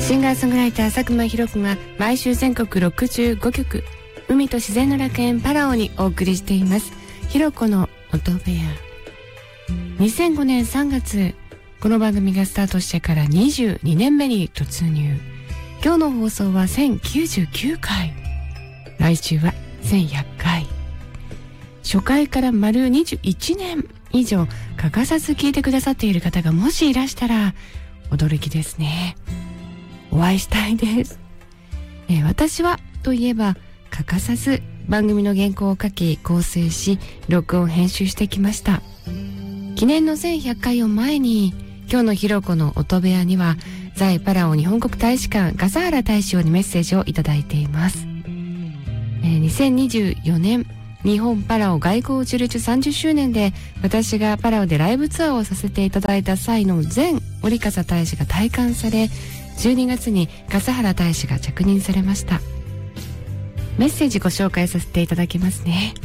シンガーソングライター佐久間ひろ子が毎週全国65曲、海と自然の楽園パラオにお送りしています。ひろ子の音部屋。2005年3月、この番組がスタートしてから22年目に突入。今日の放送は1099回。来週は1100回。初回から丸21年以上欠かさず聞いてくださっている方がもしいらしたら驚きですね。お会いしたいです。私はといえば欠かさず番組の原稿を書き構成し録音編集してきました。記念の1100回を前に今日のひろ子の音部屋には在パラオ日本国大使館笠原大使にメッセージをいただいています。2024年日本パラオ外交樹立30周年で私がパラオでライブツアーをさせていただいた際の前折笠大使が退官され、12月に笠原大使が着任されました。メッセージご紹介させていただきますね。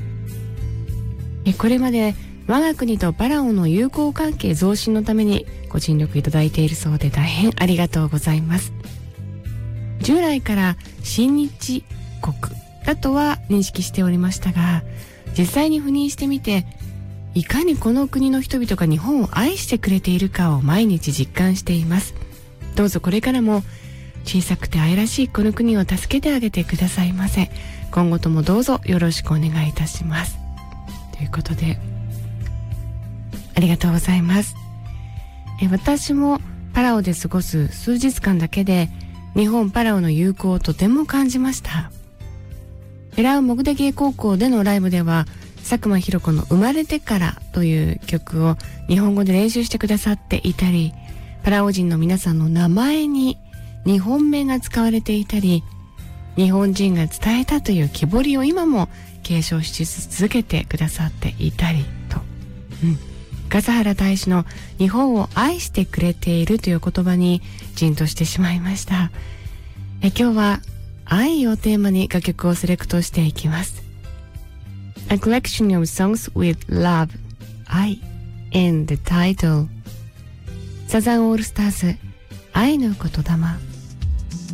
これまで我が国とパラオの友好関係増進のためにご尽力いただいているそうで大変ありがとうございます。従来から親日国だとは認識しておりましたが、実際に赴任してみていかにこの国の人々が日本を愛してくれているかを毎日実感しています。どうぞこれからも小さくて愛らしいこの国を助けてあげてくださいませ。今後ともどうぞよろしくお願いいたします。ということでありがとうございます。私もパラオで過ごす数日間だけで日本パラオの友好をとても感じました。ペラウモグデゲ高校でのライブでは佐久間ひろ子の生まれてからという曲を日本語で練習してくださっていたり、パラオ人の皆さんの名前に日本名が使われていたり、日本人が伝えたという木彫りを今も継承し続けてくださっていたりと、笠原大使の日本を愛してくれているという言葉にじんとしてしまいました。今日は愛をテーマに楽曲をセレクトしていきます。A collection of songs with love, 愛 in the title。サザンオールスターズ愛の言霊。